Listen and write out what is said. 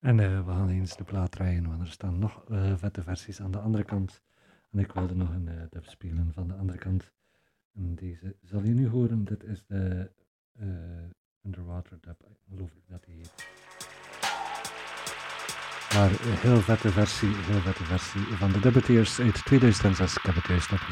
En we gaan eens de plaat draaien, want er staan nog vette versies aan de andere kant. En ik wilde nog een dub spelen van de andere kant. En deze zal je nu horen. Dit is de Underwater dub, geloof ik dat die heet. Maar heel vette versie van de Dubbeteers uit 2006. Ik heb het juist opgezocht.